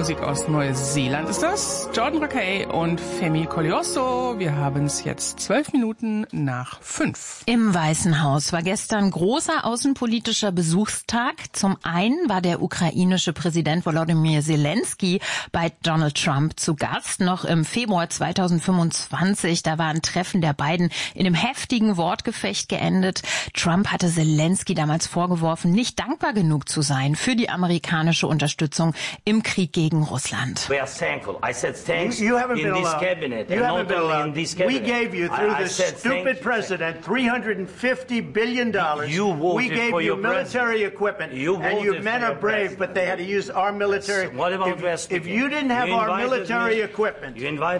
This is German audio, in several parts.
Musik aus Neuseeland ist das. Jordan Rakei und Femi Koleoso. Wir haben es jetzt 5:12. Im Weißen Haus war gestern großer außenpolitischer Besuchstag. Zum einen war der ukrainische Präsident Volodymyr Zelensky bei Donald Trump zu Gast. Noch im Februar 2025, da war ein Treffen der beiden in einem heftigen Wortgefecht geendet. Trump hatte Zelensky damals vorgeworfen, nicht dankbar genug zu sein für die amerikanische Unterstützung im Krieg gegen Russland. We are thankful. I said thanks in this cabinet, and not only in this cabinet. We gave you, through the stupid president, $350 billion. You voted we gave for you your military equipment, and your men are brave, but they had to use our military. What about if you didn't have our military equipment,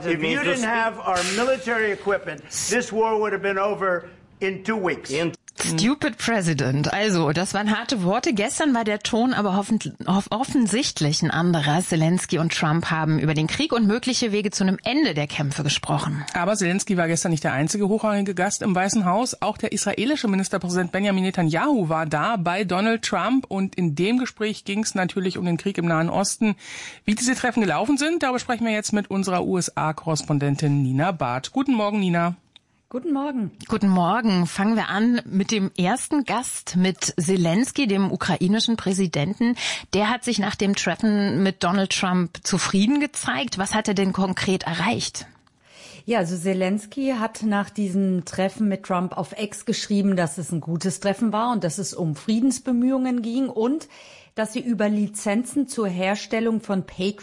this war would have been over in 2 weeks. Stupid President. Also, das waren harte Worte. Gestern war der Ton aber offensichtlich ein anderer. Zelensky und Trump haben über den Krieg und mögliche Wege zu einem Ende der Kämpfe gesprochen. Aber Zelensky war gestern nicht der einzige hochrangige Gast im Weißen Haus. Auch der israelische Ministerpräsident Benjamin Netanyahu war da bei Donald Trump. Und in dem Gespräch ging es natürlich um den Krieg im Nahen Osten. Wie diese Treffen gelaufen sind, darüber sprechen wir jetzt mit unserer USA-Korrespondentin Nina Barth. Guten Morgen, Nina. Guten Morgen. Guten Morgen. Fangen wir an mit dem ersten Gast, mit Zelensky, dem ukrainischen Präsidenten. Der hat sich nach dem Treffen mit Donald Trump zufrieden gezeigt. Was hat er denn konkret erreicht? Ja, also Zelensky hat nach diesem Treffen mit Trump auf X geschrieben, dass es ein gutes Treffen war und dass es um Friedensbemühungen ging und dass sie über Lizenzen zur Herstellung von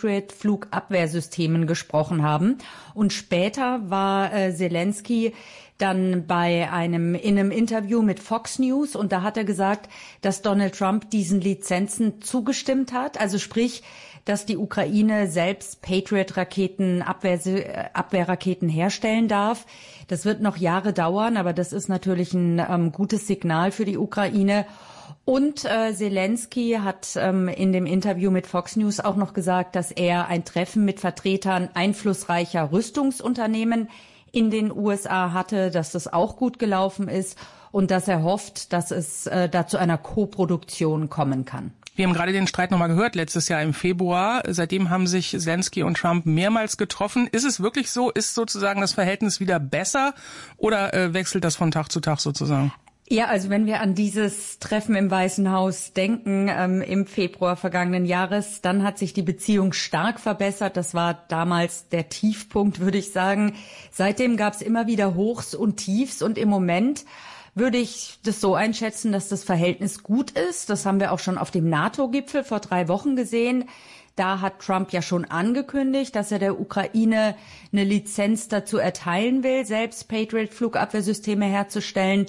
Patriot-Flugabwehrsystemen gesprochen haben. Und später war Zelensky dann in einem Interview mit Fox News und da hat er gesagt, dass Donald Trump diesen Lizenzen zugestimmt hat. Also sprich, dass die Ukraine selbst Patriot-Raketen, Abwehrraketen herstellen darf. Das wird noch Jahre dauern, aber das ist natürlich ein gutes Signal für die Ukraine. Und Zelensky hat in dem Interview mit Fox News auch noch gesagt, dass er ein Treffen mit Vertretern einflussreicher Rüstungsunternehmen in den USA hatte, dass das auch gut gelaufen ist und dass er hofft, dass es da zu einer Koproduktion kommen kann. Wir haben gerade den Streit nochmal gehört, letztes Jahr im Februar. Seitdem haben sich Zelensky und Trump mehrmals getroffen. Ist es wirklich so? Ist sozusagen das Verhältnis wieder besser oder wechselt das von Tag zu Tag sozusagen? Ja, also wenn wir an dieses Treffen im Weißen Haus denken, im Februar vergangenen Jahres, dann hat sich die Beziehung stark verbessert. Das war damals der Tiefpunkt, würde ich sagen. Seitdem gab es immer wieder Hochs und Tiefs und im Moment würde ich das so einschätzen, dass das Verhältnis gut ist. Das haben wir auch schon auf dem NATO-Gipfel vor 3 Wochen gesehen. Da hat Trump ja schon angekündigt, dass er der Ukraine eine Lizenz dazu erteilen will, selbst Patriot-Flugabwehrsysteme herzustellen.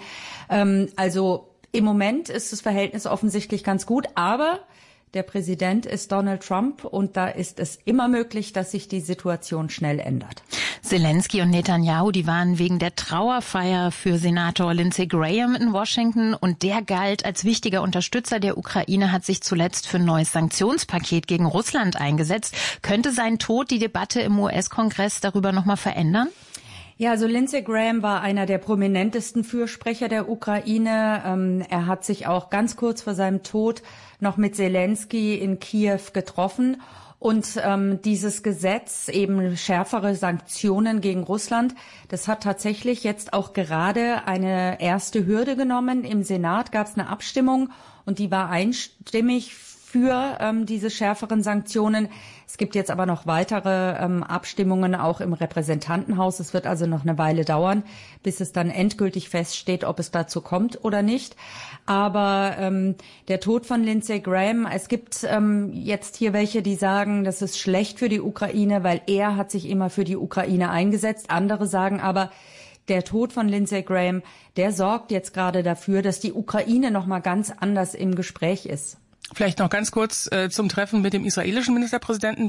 Also im Moment ist das Verhältnis offensichtlich ganz gut, aber der Präsident ist Donald Trump und da ist es immer möglich, dass sich die Situation schnell ändert. Zelensky und Netanyahu, die waren wegen der Trauerfeier für Senator Lindsey Graham in Washington und der galt als wichtiger Unterstützer der Ukraine, hat sich zuletzt für ein neues Sanktionspaket gegen Russland eingesetzt. Könnte sein Tod die Debatte im US-Kongress darüber nochmal verändern? Ja, also Lindsey Graham war einer der prominentesten Fürsprecher der Ukraine. Er hat sich auch ganz kurz vor seinem Tod noch mit Zelensky in Kiew getroffen. Und dieses Gesetz, eben schärfere Sanktionen gegen Russland, das hat tatsächlich jetzt auch gerade eine erste Hürde genommen. Im Senat gab es eine Abstimmung und die war einstimmig für diese schärferen Sanktionen. Es gibt jetzt aber noch weitere Abstimmungen auch im Repräsentantenhaus. Es wird also noch eine Weile dauern, bis es dann endgültig feststeht, ob es dazu kommt oder nicht. Aber der Tod von Lindsey Graham, es gibt jetzt hier welche, die sagen, das ist schlecht für die Ukraine, weil er hat sich immer für die Ukraine eingesetzt. Andere sagen aber, der Tod von Lindsey Graham, der sorgt jetzt gerade dafür, dass die Ukraine noch mal ganz anders im Gespräch ist. Vielleicht noch ganz kurz zum Treffen mit dem israelischen Ministerpräsidenten.